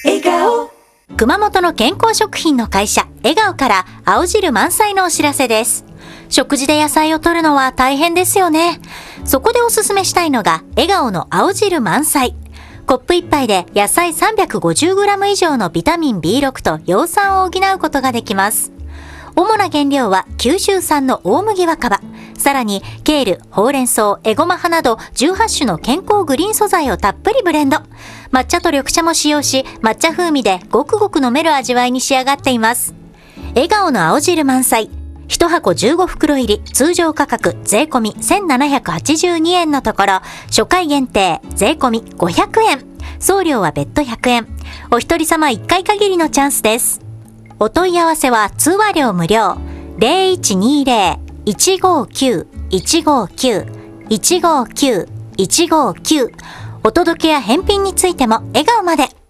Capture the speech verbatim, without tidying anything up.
笑顔。 熊本の健康食品の会社笑顔から青汁満載のお知らせです。食事で野菜を摂るのは大変ですよね。そこでおすすめしたいのが笑顔の青汁満載。コップいっぱいで野菜 さんびゃくごじゅうグラム 以上のビタミン ビーろく と葉酸を補うことができます。主な原料は九州産の大麦若葉、さらにケール、ほうれん草、エゴマ葉などじゅうはち種の健康グリーン素材をたっぷりブレンド。抹茶と緑茶も使用し、抹茶風味でごくごく飲める味わいに仕上がっています。笑顔の青汁満載。いちはこじゅうごふくろ入り、通常価格税込みせんななひゃくはちじゅうにえんのところ、初回限定税込みごひゃくえん。送料は別途ひゃくえん。お一人様いっかい限りのチャンスです。お問い合わせは通話料無料。ゼロいちにゼロ いちごきゅう いちごきゅう いちごきゅう いちごきゅう。お届けや返品についても笑顔まで。